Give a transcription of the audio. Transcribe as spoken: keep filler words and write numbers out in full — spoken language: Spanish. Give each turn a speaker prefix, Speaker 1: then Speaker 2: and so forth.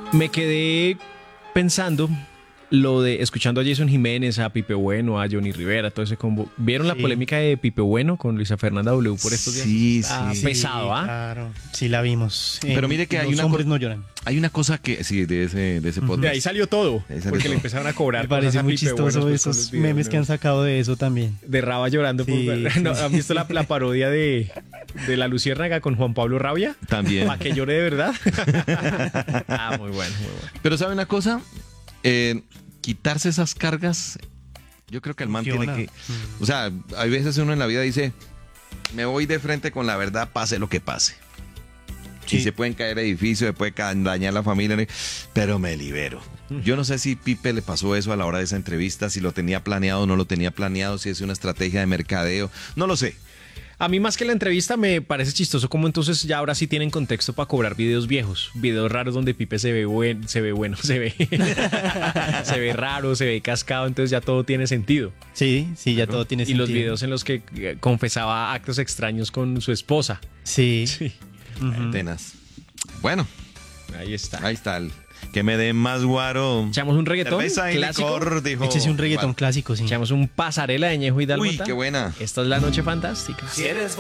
Speaker 1: Me quedé pensando lo de escuchando a Jason Jiménez, a Pipe Bueno, a Johnny Rivera, todo ese combo. ¿Vieron
Speaker 2: Sí.
Speaker 1: la polémica de Pipe Bueno con Luisa Fernanda W por estos días?
Speaker 3: Sí,
Speaker 1: Está
Speaker 3: sí.
Speaker 1: pesado, ¿ah?
Speaker 2: Claro, sí la vimos.
Speaker 3: Pero
Speaker 2: En
Speaker 3: mire que hay
Speaker 2: Los
Speaker 3: una
Speaker 2: hombres
Speaker 3: co-
Speaker 2: no lloran.
Speaker 3: Hay una cosa que, sí, de ese, de ese podcast.
Speaker 1: De ahí salió todo,
Speaker 3: De ahí salió
Speaker 1: porque
Speaker 3: todo.
Speaker 1: le empezaron a cobrar.
Speaker 2: Me parece
Speaker 1: cosas a
Speaker 2: muy
Speaker 1: Pipe
Speaker 2: chistoso
Speaker 1: Bueno, pues, con
Speaker 2: esos
Speaker 1: los videos,
Speaker 2: memes
Speaker 1: ¿no?
Speaker 2: que han sacado de eso también.
Speaker 1: De Raba llorando.
Speaker 2: Sí,
Speaker 1: por...
Speaker 2: sí,
Speaker 1: ¿No,
Speaker 2: sí.
Speaker 1: ¿Han visto la, la parodia de, de La Luciérnaga con Juan Pablo Rabia?
Speaker 3: También.
Speaker 1: ¿Para que llore de verdad? Ah, muy bueno, muy bueno.
Speaker 3: Pero ¿sabe una cosa? Eh, quitarse esas cargas, yo creo que el man
Speaker 2: Funciona.
Speaker 3: tiene que... O sea, hay veces uno en la vida dice, me voy de frente con la verdad, pase lo que pase.
Speaker 2: Sí.
Speaker 3: Y se pueden caer edificios, se puede ca- dañar la familia, pero me libero. Yo no sé si Pipe le pasó eso a la hora de esa entrevista, si lo tenía planeado o no lo tenía planeado, si es una estrategia de mercadeo, no lo sé.
Speaker 1: A mí más que la entrevista me parece chistoso como entonces ya ahora sí tienen contexto para cobrar videos viejos, videos raros donde Pipe se ve buen, se ve bueno, se ve se ve raro, se ve cascado, entonces ya todo tiene sentido.
Speaker 2: Sí, sí, ya todo tiene
Speaker 1: Y
Speaker 2: sentido.
Speaker 1: los videos en los que eh, confesaba actos extraños con su esposa.
Speaker 2: Sí.
Speaker 1: Sí,
Speaker 2: Ujú.
Speaker 3: Tenas. Bueno,
Speaker 1: ahí está.
Speaker 3: ahí está el que me den más guaro.
Speaker 1: Echamos un reggaetón
Speaker 3: Cerveza y
Speaker 1: clásico.
Speaker 3: licor, dijo.
Speaker 2: Échese un reggaetón
Speaker 3: Juan.
Speaker 2: clásico, sí.
Speaker 1: Echamos un pasarela de Ñejo y Dálmata.
Speaker 3: Uy, qué buena.
Speaker 1: Esta es la noche fantástica.
Speaker 4: Si eres